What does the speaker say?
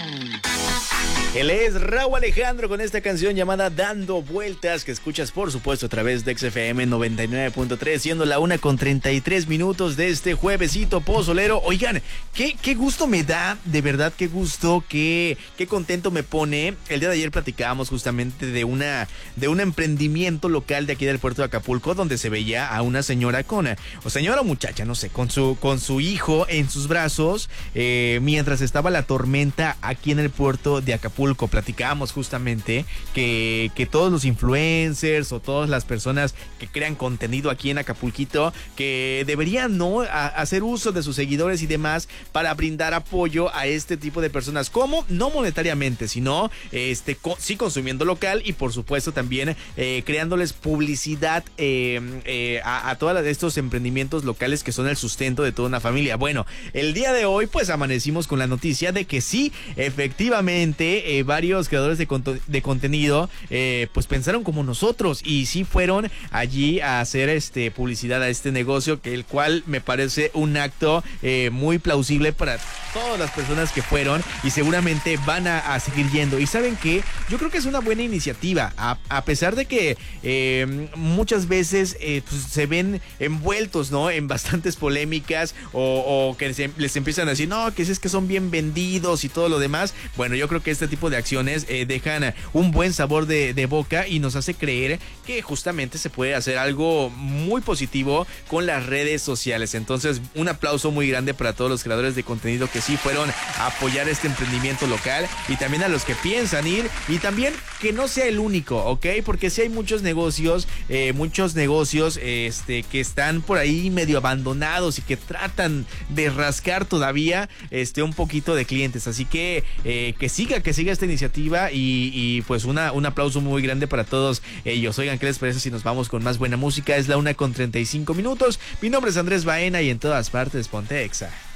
Él es Rauw Alejandro con esta canción llamada Dando Vueltas, que escuchas por supuesto a través de XFM 99.3, siendo la 1:33 de este juevesito pozolero. Oigan, qué gusto me da, de verdad, qué gusto, qué contento me pone. El día de ayer platicábamos justamente de un emprendimiento local de aquí del puerto de Acapulco, donde se veía a una señora señora o muchacha, no sé, con su hijo en sus brazos, mientras estaba la tormenta aquí en el puerto de Acapulco. Platicábamos justamente que todos los influencers o todas las personas que crean contenido aquí en Acapulquito, que deberían hacer uso de sus seguidores y demás para brindar apoyo a este tipo de personas. ¿Cómo? No monetariamente, sino sí consumiendo local y por supuesto también creándoles publicidad a todos estos emprendimientos locales que son el sustento de toda una familia. Bueno, el día de hoy pues amanecimos con la noticia de que sí, efectivamente, varios creadores de contenido pues pensaron como nosotros y sí fueron allí a hacer publicidad a este negocio, el cual me parece un acto muy plausible para todas las personas que fueron y seguramente van a seguir yendo. Y ¿saben qué? Yo creo que es una buena iniciativa, a pesar de que muchas veces pues se ven envueltos, ¿no?, en bastantes polémicas o que les empiezan a decir, no, que es que son bien vendidos y todo lo demás. Bueno, yo creo que este tipo de acciones dejan un buen sabor de boca y nos hace creer que justamente se puede hacer algo muy positivo con las redes sociales. Entonces, un aplauso muy grande para todos los creadores de contenido que sí fueron a apoyar este emprendimiento local y también a los que piensan ir, y también que no sea el único, ¿ok? Porque sí hay muchos negocios que están por ahí medio abandonados y que tratan de rascar todavía un poquito de clientes. Así que siga esta iniciativa y pues un aplauso muy grande para todos ellos. Oigan, ¿qué les parece si nos vamos con más buena música? Es la 1:35. Mi nombre es Andrés Baena y en todas partes ponte Exa.